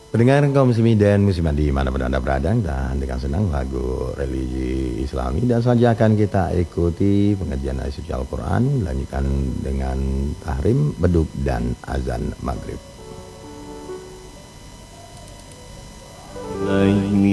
Pendengar kaum muslimin dan muslimat di mana pun Anda berada, dan dengan senang lagu religi Islami dan selanjutnya akan kita ikuti pengajian ayat suci Al-Quran dilanjutkan dengan tahrim, beduk dan azan maghrib.